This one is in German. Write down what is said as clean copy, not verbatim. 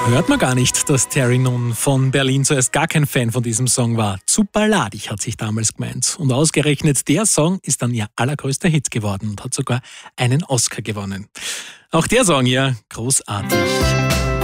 Hört man gar nicht, dass Terry nun von Berlin zuerst gar kein Fan von diesem Song war. Zu balladig, hat sich damals gemeint. Und ausgerechnet der Song ist dann ihr allergrößter Hit geworden und hat sogar einen Oscar gewonnen. Auch der Song, ja, großartig.